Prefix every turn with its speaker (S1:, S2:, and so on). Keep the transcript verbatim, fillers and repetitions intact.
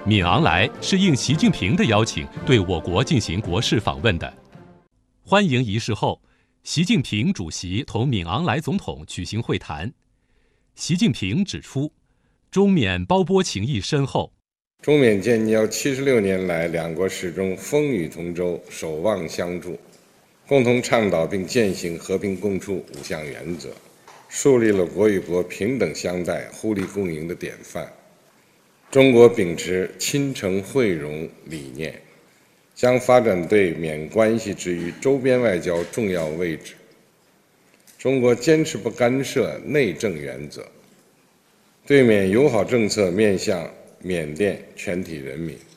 S1: 敏昂莱是应习近平的邀请对我国进行国事访问的。欢迎仪式后，习近平主席同敏昂莱总统举行会谈。习近平指出，中缅胞波情谊深厚。
S2: 中缅建交七十六年来，两国始终风雨同舟，守望相助，共同倡导并践行和平共处五项原则，树立了国与国平等相待、互利共赢的典范。中国秉持亲诚惠容理念，将发展对缅关系置于周边外交重要位置。中国坚持不干涉内政原则，对缅友好政策面向缅甸全体人民。